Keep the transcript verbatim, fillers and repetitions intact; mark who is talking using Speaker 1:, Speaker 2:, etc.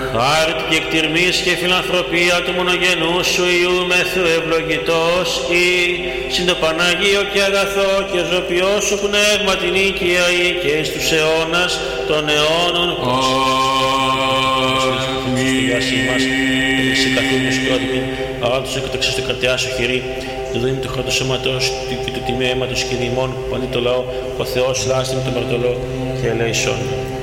Speaker 1: Χάρτη και εκτιρμής και φιλανθρωπία του μονογενού σου Υιού μεθού ευλογητός ή συν το Παναγίο και αγαθό και ζωπιό σου πνεύμα την οίκια ή και εις τους αιώνας των αιώνων.
Speaker 2: Αμήν.
Speaker 1: Εσύ καθήμενος και όδημην, αγάπητος και καταξάς το κρατεά σου χειρή, το δίνει το χρώμα σώματος και το τιμή αίματος και διημών που πανεί το λαό, ο Θεός λάστη με τον Παρτολό και ελέησον.